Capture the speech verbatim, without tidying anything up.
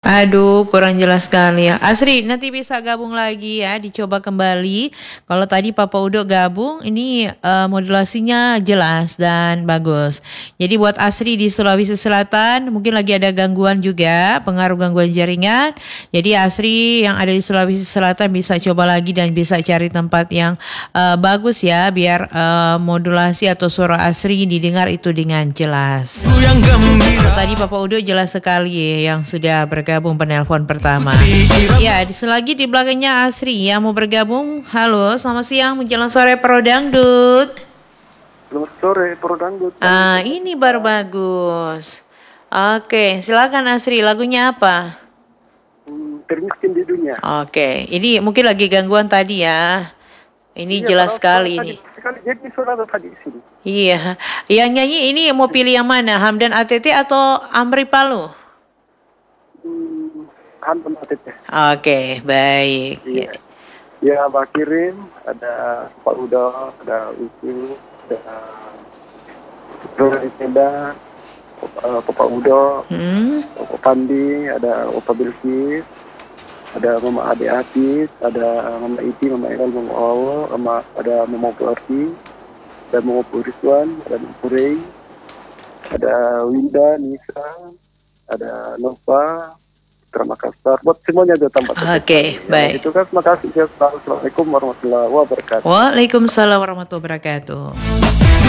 Aduh, kurang jelas sekali ya. Asri, nanti bisa gabung lagi ya, dicoba kembali. Kalau tadi Papa Udo gabung, ini eh, modulasinya jelas dan bagus. Jadi buat Asri di Sulawesi Selatan, mungkin lagi ada gangguan juga, pengaruh gangguan jaringan. Jadi Asri yang ada di Sulawesi Selatan bisa coba lagi dan bisa cari tempat yang eh, bagus ya, biar eh, modulasi atau suara Asri didengar itu dengan jelas. Kalau tadi Papa Udo jelas sekali yang sudah bergabung penelpon pertama. Ya, di- selagi di belakangnya Asri yang mau bergabung. Halo, selamat siang menjelang sore Pro Dangdut. Selamat sore, Pro Dangdut. Ah, ini baru bagus. Oke, silakan Asri, lagunya apa? Hmm, termiskin di dunia. Oke, ini mungkin lagi gangguan tadi ya. Ini Iya, jelas padahal sekali suara ini. tadi, sekali jadi suara ada tadi di sini. Iya, yang nyanyi ini mau pilih yang mana? Hamdan A T T atau Amri Palu? Hmm, hantam A T T. Oke, baik. Iya. Ya, Bakirin, ada Pak Udo, ada Ucu, ada Dora Isenda, uh, Papa Udo, Hmm. Opa Pandi, ada Opa Bilkis, ada Mama Ade Atis, ada Mama Iti, Mama Elal, Mama Awo, sama ada Mama Purti, ada Mama Puriswan, ada Mama Purei, ada Winda, Nisa, ada Nova, Putra Makassar, buat semuanya ada tambah. Oke, baik. Itu kan, terima kasih. Assalamualaikum warahmatullahi wabarakatuh. Waalaikumsalam warahmatullahi wabarakatuh.